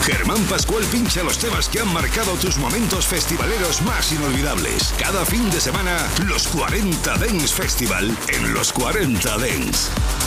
Germán Pascual pincha los temas que han marcado tus momentos festivaleros más inolvidables. Cada fin de semana, los 40 Dance Festival en los 40 Dance.